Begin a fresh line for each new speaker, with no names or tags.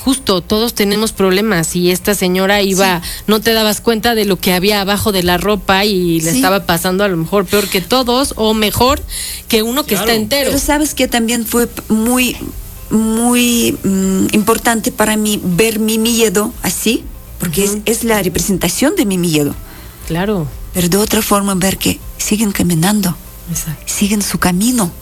justo, todos tenemos problemas y esta señora iba, no te dabas cuenta de lo que había abajo de la ropa y le estaba pasando a lo mejor peor que todos o mejor que uno que está entero.
Pero sabes que también fue muy importante para mí ver mi miedo así, porque es la representación de mi miedo.
Claro.
Pero de otra forma ver que siguen caminando, siguen su camino.